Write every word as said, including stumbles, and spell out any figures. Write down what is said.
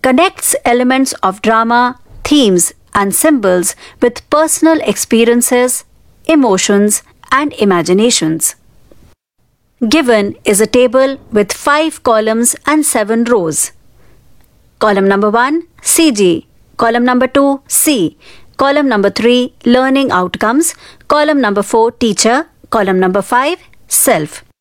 connects elements of drama, themes, and symbols with personal experiences, emotions, and imaginations. Given is a table with five columns and seven rows. Column number one, C G. Column number two, C. Column number three, learning outcomes. Column number four, teacher. Column number five, self.